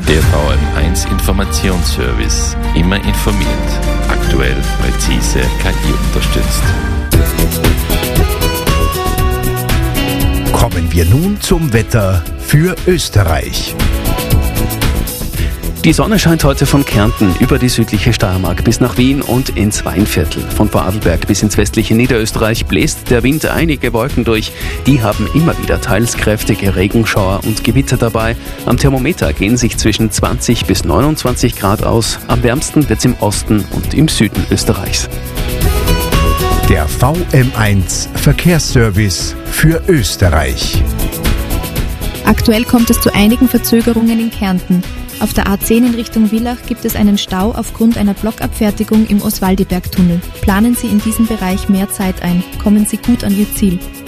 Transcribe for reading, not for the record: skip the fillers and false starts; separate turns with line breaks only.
Der VM1 Informationsservice. Immer informiert. Aktuell, präzise, KI unterstützt.
Kommen wir nun zum Wetter für Österreich.
Die Sonne scheint heute von Kärnten über die südliche Steiermark bis nach Wien und ins Weinviertel. Von Vorarlberg bis ins westliche Niederösterreich bläst der Wind einige Wolken durch. Die haben immer wieder teils kräftige Regenschauer und Gewitter dabei. Am Thermometer gehen sich zwischen 20 bis 29 Grad aus. Am wärmsten wird's im Osten und im Süden Österreichs.
Der VM1 Verkehrsservice für Österreich.
Aktuell kommt es zu einigen Verzögerungen in Kärnten. Auf der A10 in Richtung Villach gibt es einen Stau aufgrund einer Blockabfertigung im Oswaldiberg-Tunnel. Planen Sie in diesem Bereich mehr Zeit ein. Kommen Sie gut an Ihr Ziel.